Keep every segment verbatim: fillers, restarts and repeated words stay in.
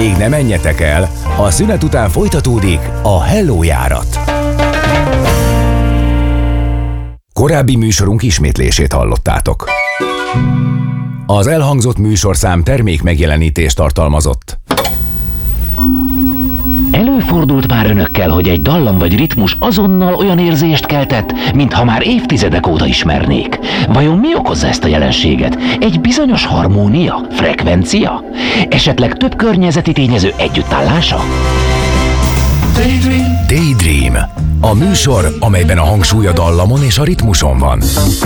Még ne menjetek el, a szünet után folytatódik a Hello járat. Korábbi műsorunk ismétlését hallottátok. Az elhangzott műsorszám termék megjelenítést tartalmazott. Előfordult már önökkel, hogy egy dallam vagy ritmus azonnal olyan érzést keltett, mintha már évtizedek óta ismernék. Vajon mi okozza ezt a jelenséget? Egy bizonyos harmónia? Frekvencia? Esetleg több környezeti tényező együttállása? Daydream. Daydream. A műsor, amelyben a hangsúly a dallamon és a ritmuson van.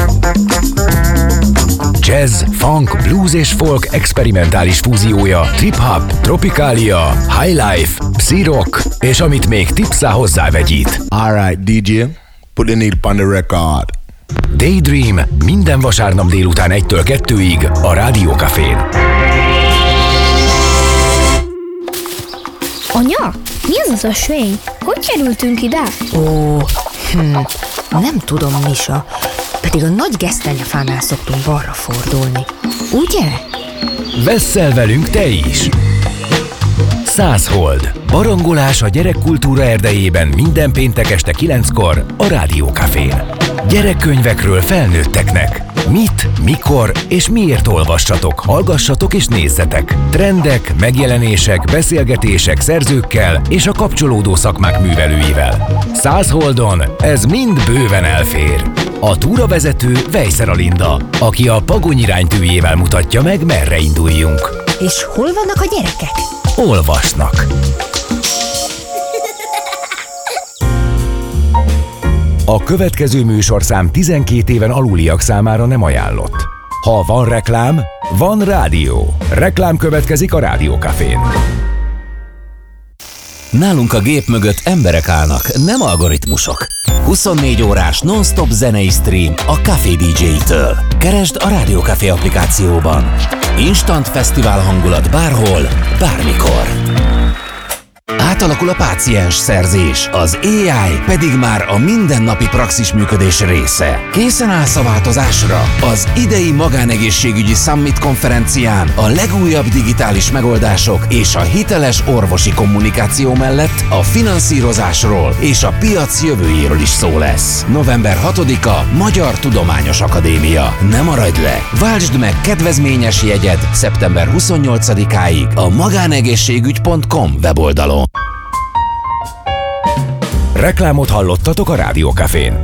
Jazz, funk, blues és folk experimentális fúziója, trip-hop, tropikália, highlife, psi-rock, és amit még tipszá hozzávegyít. Alright, dé dzsé, put the needle on the record. Daydream minden vasárnap délután egytől kettőig a Rádió Cafén. Anya, mi az az ösvény? Hogy kerültünk ide? Ó, hm, nem tudom, Misa. Pedig a nagy gesztenyefánál szoktunk balra fordulni. Ugye? Vesszel velünk te is! Százhold. Barangolás a gyerekkultúra erdejében minden péntek este kilenckor a Rádió Cafén. Gyerekkönyvekről felnőtteknek. Mit, mikor és miért olvassatok, hallgassatok és nézzetek. Trendek, megjelenések, beszélgetések szerzőkkel és a kapcsolódó szakmák művelőivel. Százholdon ez mind bőven elfér. A túravezető Vejszer Alinda, aki a Pagony iránytűjével mutatja meg, merre induljunk. És hol vannak a gyerekek? Olvasnak. A következő műsorszám tizenkét éven aluliak számára nem ajánlott. Ha van reklám, van rádió. Reklám következik a Rádió Cafén. Nálunk a gép mögött emberek állnak, nem algoritmusok. huszonnégy órás non-stop zenei stream a Café dé dzsé-től. Keresd a Rádió Café applikációban. Instant fesztivál hangulat bárhol, bármikor. Átalakul a páciens szerzés, az á i pedig már a mindennapi praxis működés része. Készen állsz a változásra? Az idei magánegészségügyi Summit konferencián a legújabb digitális megoldások és a hiteles orvosi kommunikáció mellett a finanszírozásról és a piac jövőjéről is szó lesz. november hatodika Magyar Tudományos Akadémia. Ne maradj le! Váltsd meg kedvezményes jegyed szeptember huszonnyolcadikáig a magánegészségügy pont com weboldalon. Reklámot hallottatok a Rádió Cafén.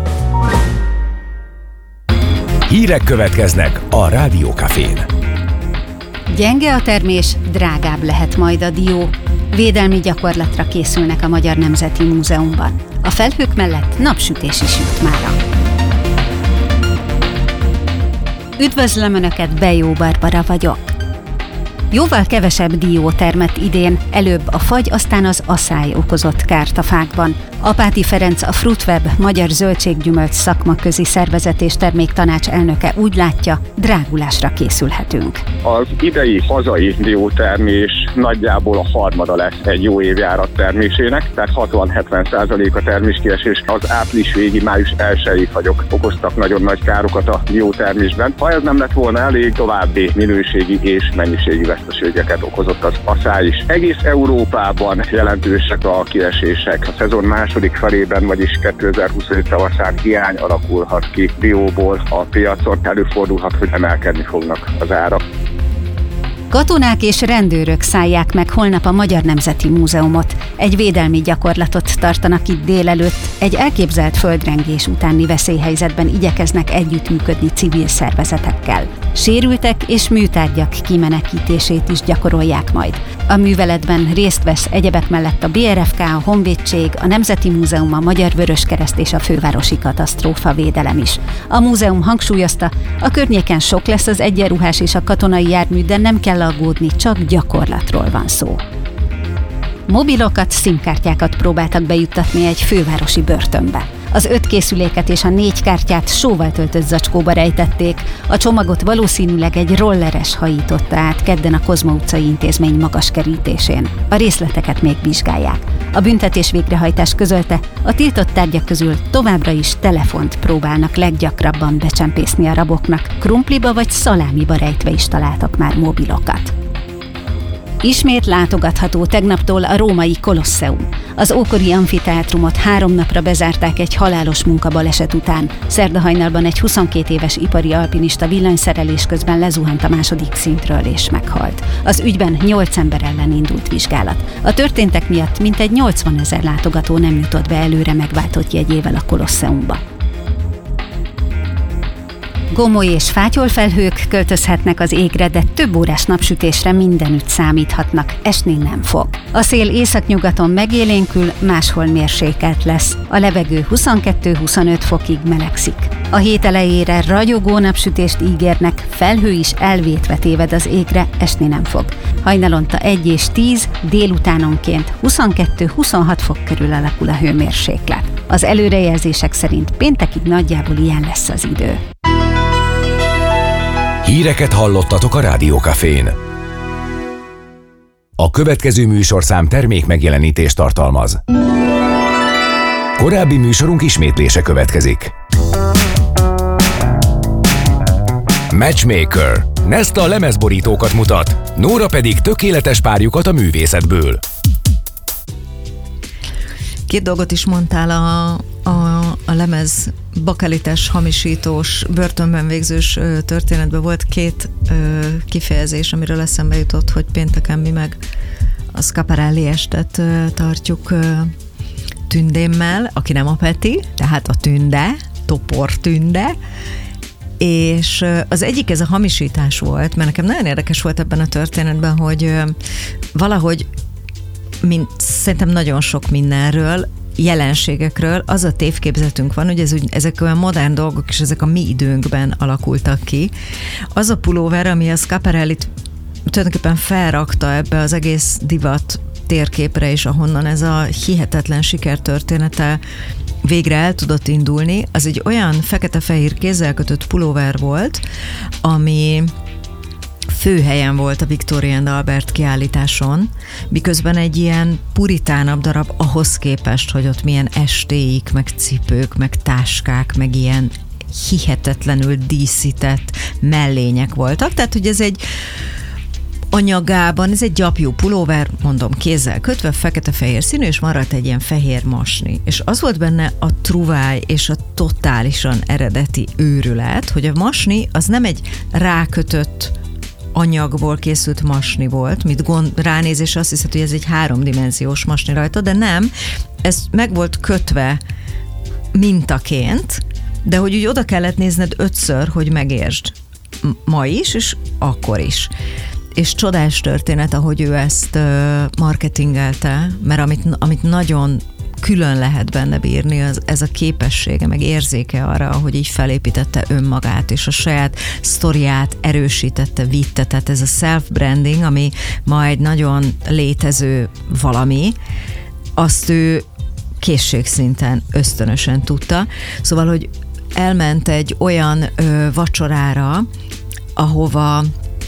Hírek következnek a Rádió Cafén. Gyenge a termés, drágább lehet majd a dió. Védelmi gyakorlatra készülnek a Magyar Nemzeti Múzeumban. A felhők mellett napsütés is jut mára. Üdvözlöm Önöket, Bejó Barbara vagyok. Jóval kevesebb dió termett idén, előbb a fagy, aztán az aszály okozott kárt a fákban. Apáti Ferenc, a Fruitweb Magyar Zöldséggyümölcs Szakmaközi Szervezet és Terméktanács elnöke úgy látja, drágulásra készülhetünk. Az idei hazai diótermés nagyjából a harmada lesz egy jó évjárat termésének, tehát hatvan-hetven százalék a terméskiesés. Az április végi, május elsői fagyok okoztak nagyon nagy károkat a diótermésben. Ha ez nem lett volna elég, további minőségi és mennyiségi veszteségeket okozott az aszály is. Egész Európában jelentősek a kiesések. A szezon második felében, vagyis kétezer-huszonöt tavaszán hiány alakulhat ki dióból a piacon, előfordulhat, hogy emelkedni fognak az árak. Katonák és rendőrök szállják meg holnap a Magyar Nemzeti Múzeumot. Egy védelmi gyakorlatot tartanak itt délelőtt. Egy elképzelt földrengés utáni veszélyhelyzetben igyekeznek együttműködni civil szervezetekkel. Sérültek és műtárgyak kimenekítését is gyakorolják majd. A műveletben részt vesz egyebek mellett a bé er ef ká, a Honvédség, a Nemzeti Múzeum, a Magyar Vöröskereszt és a Fővárosi Katasztrófavédelem is. A múzeum hangsúlyozta, a környéken sok lesz az egyenruhás és a katonai jármű, de nem kell aggódni, csak gyakorlatról van szó. Mobilokat, szimkártyákat próbáltak bejuttatni egy fővárosi börtönbe. Az öt készüléket és a négy kártyát sóval töltött zacskóba rejtették. A csomagot valószínűleg egy rolleres hajította át kedden a Kozma utcai intézmény magas kerítésén. A részleteket még vizsgálják. A büntetés végrehajtás közölte, a tiltott tárgyak közül továbbra is telefont próbálnak leggyakrabban becsempészni a raboknak. Krumpliba vagy szalámiba rejtve is találtak már mobilokat. Ismét látogatható tegnaptól a római Kolosseum. Az ókori amfiteátrumot három napra bezárták egy halálos munkabaleset után. Szerda hajnalban egy huszonkét éves ipari alpinista villanyszerelés közben lezuhant a második szintről és meghalt. Az ügyben nyolc ember ellen indult vizsgálat. A történtek miatt mintegy nyolcvanezer látogató nem jutott be előre megváltott jegyével a Kolosseumba. Gomoly és fátyolfelhők költözhetnek az égre, de több órás napsütésre mindenütt számíthatnak, esni nem fog. A szél északnyugaton megélénkül, máshol mérsékelt lesz. A levegő huszonkettő-huszonöt fokig melegszik. A hét elejére ragyogó napsütést ígérnek, felhő is elvétve téved az égre, esni nem fog. Hajnalonta egy és tíz, délutánonként huszonkettő-huszonhat fok körül alakul a hőmérséklet. Az előrejelzések szerint péntekig nagyjából ilyen lesz az idő. Híreket hallottatok a Rádió Cafén. A következő műsorszám termék megjelenítést tartalmaz. Korábbi műsorunk ismétlése következik. Matchmaker. Nesta lemezborítókat mutat, Nóra pedig tökéletes párjukat a művészetből. Két dolgot is mondtál a, a, a lemez bakelites, hamisítós, börtönben végzős ö, történetben. Volt két ö, kifejezés, amiről eszembe jutott, hogy pénteken mi meg a Schiaparelli estet ö, tartjuk ö, Tündémmel, aki nem a Peti, tehát a Tünde, Topor Tünde, és ö, az egyik ez a hamisítás volt, mert nekem nagyon érdekes volt ebben a történetben, hogy ö, valahogy mint szerintem nagyon sok mindenről, jelenségekről az a tévképzetünk van, hogy ez, ezek olyan modern dolgok, és ezek a mi időnkben alakultak ki. Az a pulóver, ami a Schiaparellit tulajdonképpen felrakta ebbe az egész divat térképre, és ahonnan ez a hihetetlen sikertörténete végre el tudott indulni, az egy olyan fekete-fehér kézzel kötött pulóver volt, ami főhelyen volt a Victoria and Albert kiállításon, miközben egy ilyen puritánabb darab ahhoz képest, hogy ott milyen estéik, meg cipők, meg táskák, meg ilyen hihetetlenül díszített mellények voltak. Tehát, hogy ez egy anyagában, ez egy gyapjú pulóver, mondom, kézzel kötve, fekete-fehér színű, és maradt egy ilyen fehér masni. És az volt benne a truváj és a totálisan eredeti őrület, hogy a masni az nem egy rákötött anyagból készült masni volt, mit gond, ránézésre azt hiszed, hogy ez egy háromdimenziós masni rajta, de nem, ez meg volt kötve mintaként, de hogy úgy oda kellett nézned ötször, hogy megértsd. Ma is, és akkor is. És csodás történet, ahogy ő ezt uh, marketingelte, mert amit, amit nagyon külön lehet benne bírni, az, ez a képessége, meg érzéke arra, hogy így felépítette önmagát, és a saját sztoriát erősítette, vitte, tehát ez a self-branding, ami ma egy nagyon létező valami, azt ő készségszinten ösztönösen tudta. Szóval, hogy elment egy olyan ö, vacsorára, ahova,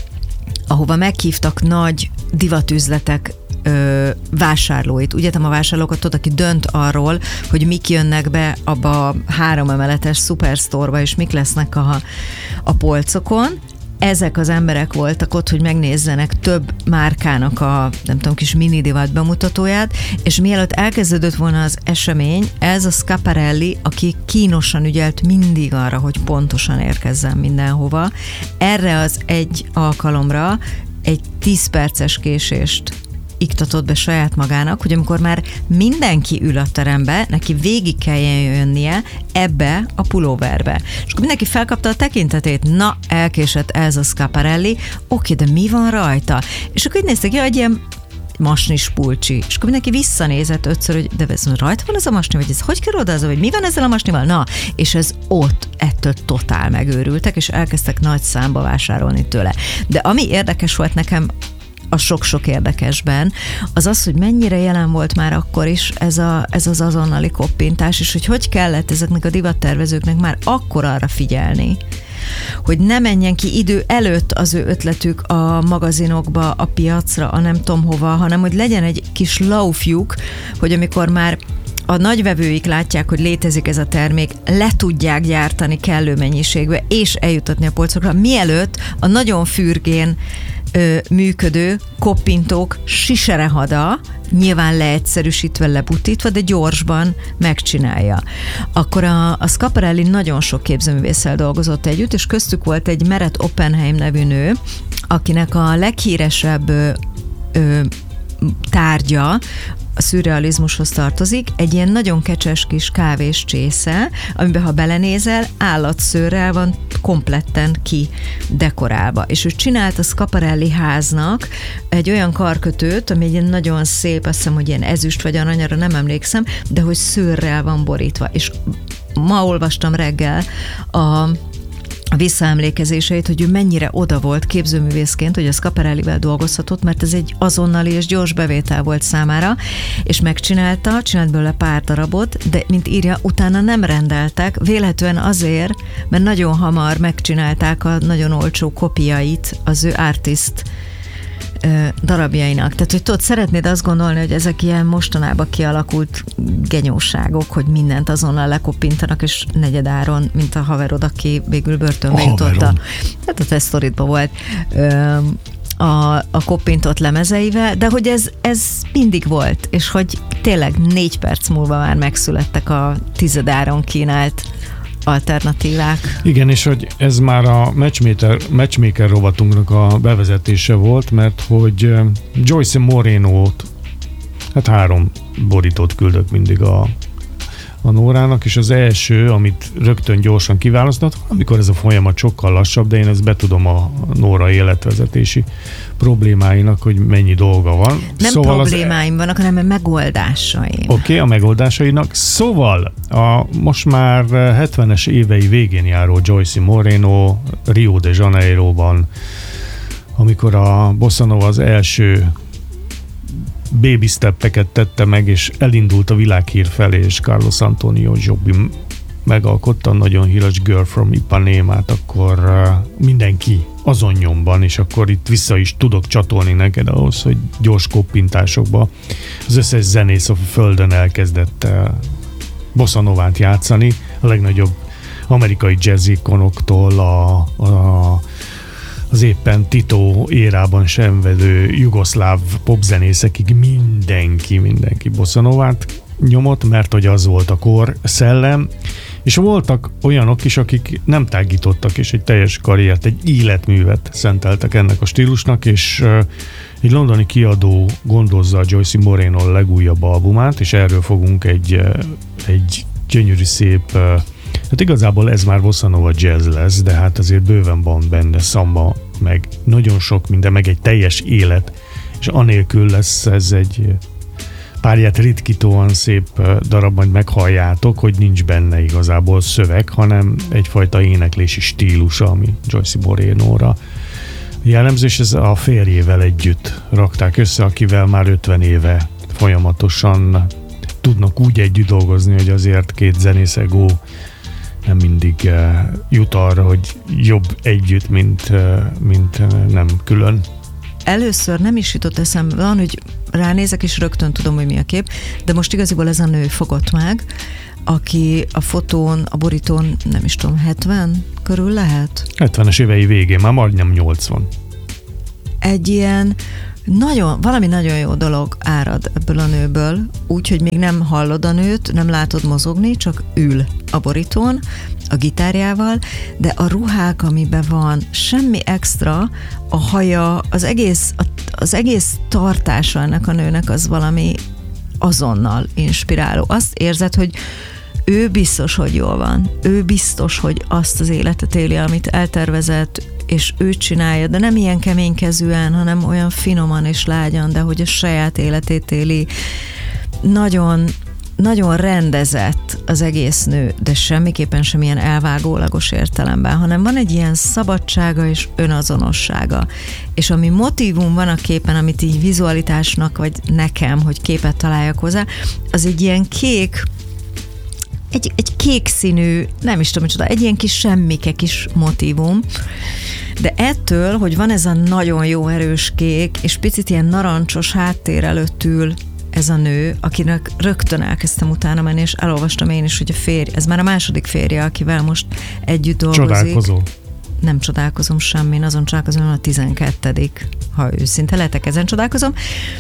ahova meghívtak nagy divatüzletek Ö, vásárlóit. Úgy értem a vásárlókat, tudod, aki dönt arról, hogy mik jönnek be abba a három emeletes szupersztorba, és mik lesznek a, a polcokon. Ezek az emberek voltak ott, hogy megnézzenek több márkának a, nem tudom, kis mini divat bemutatóját, és mielőtt elkezdődött volna az esemény, ez a Schiaparelli, aki kínosan ügyelt mindig arra, hogy pontosan érkezzen mindenhova, erre az egy alkalomra egy tíz perces késést iktatott be saját magának, hogy amikor már mindenki ül a terembe, neki végig kelljen jönnie ebbe a pulóverbe. És akkor mindenki felkapta a tekintetét, na, elkésett ez a Schiaparelli, oké, de mi van rajta? És akkor így néztek, ja, egy ilyen masnis pulcsi. És akkor mindenki visszanézett ötször, hogy de ez rajta van ez a masni, vagy ez hogy kerül oda, vagy mi van ezzel a masnival? Na, és ez ott ettől totál megőrültek, és elkezdtek nagy számba vásárolni tőle. De ami érdekes volt nekem a sok-sok érdekesben, az az, hogy mennyire jelen volt már akkor is ez, a, ez az azonnali koppintás, és hogy hogy kellett ezeknek a divattervezőknek már akkor arra figyelni, hogy ne menjen ki idő előtt az ő ötletük a magazinokba, a piacra, a nem tudom hova, hanem hogy legyen egy kis laufjuk, hogy amikor már a nagyvevőik látják, hogy létezik ez a termék, le tudják gyártani kellő mennyiségbe, és eljutatni a polcokra, mielőtt a nagyon fürgén ö, működő koppintók siserehada, nyilván leegyszerűsítve, lebutítva, de gyorsban megcsinálja. Akkor a, a Schiaparelli nagyon sok képzőművésszel dolgozott együtt, és köztük volt egy Meret Oppenheim nevű nő, akinek a leghíresebb ö, ö, tárgya a szürrealizmushoz tartozik, egy ilyen nagyon kecses kis kávés csésze, amiben ha belenézel, állatszőrrel van kompletten ki dekorálva. És ő csinált a Schiaparelli háznak egy olyan karkötőt, ami egy ilyen nagyon szép, azt hiszem, hogy ilyen ezüst vagy aranyra, nem emlékszem, de hogy szőrrel van borítva. És ma olvastam reggel a a visszaemlékezéseit, hogy ő mennyire oda volt képzőművészként, hogy a Schiaparellivel dolgozhatott, mert ez egy azonnali és gyors bevétel volt számára, és megcsinálta, csinált belőle pár darabot, de mint írja, utána nem rendeltek, véletlenül azért, mert nagyon hamar megcsinálták a nagyon olcsó kopiait az ő artist darabjainak. Tehát, hogy tudod, szeretnéd azt gondolni, hogy ezek ilyen mostanában kialakult genyóságok, hogy mindent azonnal lekoppintanak, és negyedáron, mint a haverod, aki végül börtönbe jutott. Tehát a te sztoridban volt a, a koppintott lemezeivel, de hogy ez, ez mindig volt, és hogy tényleg négy perc múlva már megszülettek a tizedáron kínált alternatívák. Igen, és hogy ez már a matchmaker, matchmaker rovatunknak a bevezetése volt, mert hogy Joyce Moreno-t, hát három borítót küldök mindig a, a Nórának, és az első, amit rögtön gyorsan kiválasztott, amikor ez a folyamat sokkal lassabb, de én ezt betudom a Nóra életvezetési problémáinak, hogy mennyi dolga van. Nem szóval problémáim az... vannak, hanem a megoldásaim. Oké, okay, a megoldásainak. Szóval a most már hetvenes évei végén járó Joyce Moreno Rio de Janeiroban, amikor a Bossa Nova az első baby steppeket tette meg, és elindult a világhír felé, és Carlos Antonio Jobim megalkotta a nagyon híres Girl from Ipanema-t, akkor uh, mindenki azon nyomban, és akkor itt vissza is tudok csatolni neked ahhoz, hogy gyors koppintásokba az összes zenész a földön elkezdett uh, Bossa Novát játszani, a legnagyobb amerikai jazz ikonoktól a, a az éppen Tito érában szenvedő jugoszláv popzenészekig mindenki, mindenki Bossa Novát nyomott, mert hogy az volt a kor szellem, és voltak olyanok is, akik nem tágítottak, és egy teljes karriert, egy életművet szenteltek ennek a stílusnak, és egy londoni kiadó gondozza a Joyce Moreno legújabb albumát, és erről fogunk egy, egy gyönyörű szép, hát igazából ez már Bossa Nova jazz lesz, de hát azért bőven van benne szamba, meg nagyon sok minden, meg egy teljes élet, és anélkül lesz ez egy párját ritkítóan szép darab, majd meghalljátok, hogy nincs benne igazából szöveg, hanem egyfajta éneklési stílusa, ami Joyce Moreno-ra jellemző, és ez a férjével együtt rakták össze, akivel már ötven éve folyamatosan tudnak úgy együtt dolgozni, hogy azért két zenészegó nem mindig uh, jut arra, hogy jobb együtt, mint, uh, mint uh, nem külön. Először nem is jutott eszembe, van, hogy ránézek, és rögtön tudom, hogy mi a kép, de most igaziból ez a nő fogott meg, aki a fotón, a borítón, nem is tudom, hetven körül lehet? hetvenes évei végén, már majdnem nyolcvan. Egy ilyen nagyon, valami nagyon jó dolog árad ebből a nőből, úgyhogy még nem hallod a nőt, nem látod mozogni, csak ül a borítón, a gitárjával, de a ruhák, amiben van, semmi extra, a haja, az egész, az egész tartása ennek a nőnek az valami azonnal inspiráló. Azt érzed, hogy ő biztos, hogy jól van. Ő biztos, hogy azt az életet éli, amit eltervezett, és ő csinálja, de nem ilyen keménykezűen, hanem olyan finoman és lágyan, de hogy a saját életét éli. Nagyon, nagyon rendezett az egész nő, de semmiképpen sem ilyen elvágólagos értelemben, hanem van egy ilyen szabadsága és önazonossága. És ami motívum van a képen, amit így vizualitásnak, vagy nekem, hogy képet találjak hozzá, az egy ilyen kék, Egy, egy kék színű, nem is tudom, micsoda, egy ilyen kis semmike kis motívum, de ettől, hogy van ez a nagyon jó erős kék, és picit ilyen narancsos háttér előtt ül ez a nő, akinek rögtön elkezdtem utána menni, és elolvastam én is, hogy a férj, ez már a második férje, akivel most együtt dolgozik. Csodálkozó. nem csodálkozom semmin, azon csodálkozom, a tizenkettedik ha őszinte lehetek, ezen csodálkozom,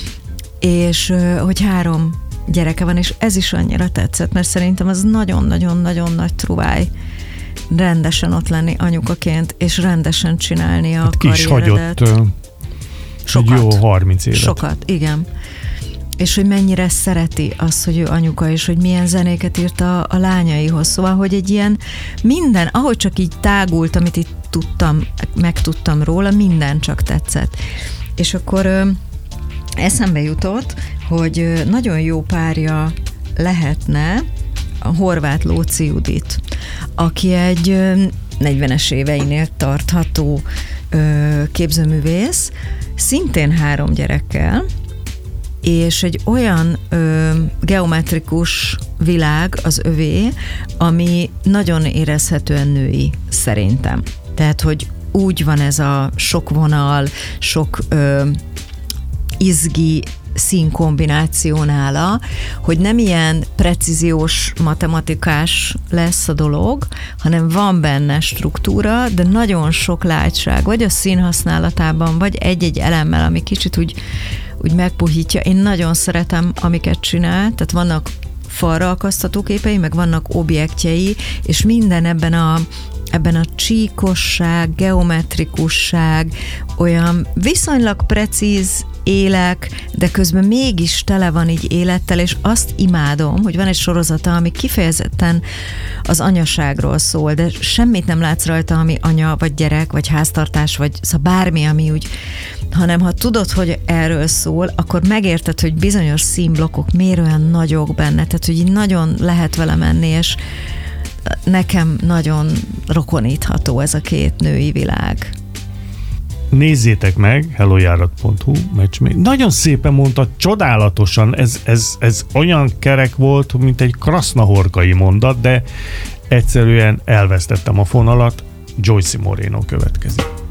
és hogy három gyereke van, és ez is annyira tetszett, mert szerintem az nagyon-nagyon-nagyon nagy truváj rendesen ott lenni anyukaként, és rendesen csinálni a hát ki is hagyott uh, sokat, jó harminc évet. Sokat, igen. És hogy mennyire szereti azt, hogy ő anyuka, és hogy milyen zenéket írt a, a lányaihoz. Szóval, hogy egy ilyen minden, ahogy csak így tágult, amit itt tudtam, megtudtam róla, minden csak tetszett. És akkor ö, eszembe jutott, hogy ö, nagyon jó párja lehetne a Horváth Lóczy Judit, aki egy ö, negyvenes éveinél tartható ö, képzőművész, szintén három gyerekkel, és egy olyan ö, geometrikus világ az övé, ami nagyon érezhetően női szerintem. Tehát, hogy úgy van ez a sok vonal, sok ö, izgi színkombináció nála, hogy nem ilyen precíziós matematikás lesz a dolog, hanem van benne struktúra, de nagyon sok látság, vagy a színhasználatában, vagy egy-egy elemmel, ami kicsit úgy, úgy megpuhítja. Én nagyon szeretem, amiket csinál, tehát vannak falra akasztató képei, meg vannak objektjei, és minden ebben a ebben a csíkosság, geometrikusság, olyan viszonylag precíz élek, de közben mégis tele van így élettel, és azt imádom, hogy van egy sorozata, ami kifejezetten az anyaságról szól, de semmit nem látsz rajta, ami anya, vagy gyerek, vagy háztartás, vagy szóval bármi, ami úgy, hanem ha tudod, hogy erről szól, akkor megérted, hogy bizonyos színblokkok miért olyan nagyok benne, tehát hogy így nagyon lehet vele menni, és nekem nagyon rokonítható ez a két női világ. Nézzétek meg, hellojárat pont hu, matchmake. Nagyon szépen mondta, csodálatosan, ez, ez, ez olyan kerek volt, mint egy krasznahorkai mondat, de egyszerűen elvesztettem a fonalat. Joyce Moreno következik.